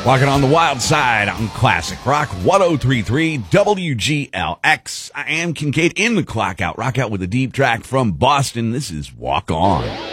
Walking on the wild side on Classic Rock 1033 WGLX. I am Kincaid in the clock out. Rock out with a deep track from Boston. This is Walk On.